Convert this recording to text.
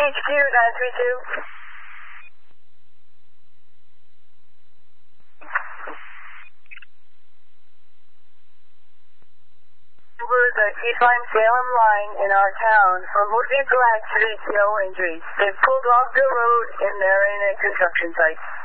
HQ 932. Over the Keysline-Salem line in our town from Woodview to Lansing Street, no injuries. They've pulled off the road and they're in a construction site.